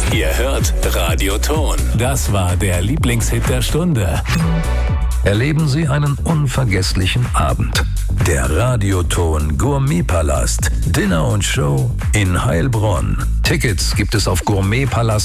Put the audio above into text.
Ihr hört Radio Ton. Das war der Lieblingshit der Stunde. Erleben Sie einen unvergesslichen Abend. Der Radioton Gourmetpalast. Dinner und Show in Heilbronn. Tickets gibt es auf gourmetpalast.at.